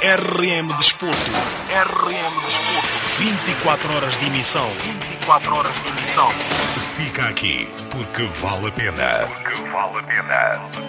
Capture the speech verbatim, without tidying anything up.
R M Desporto. R M Desporto. vinte e quatro horas de emissão. vinte e quatro horas de emissão. Fica aqui, porque vale a pena. Porque vale a pena.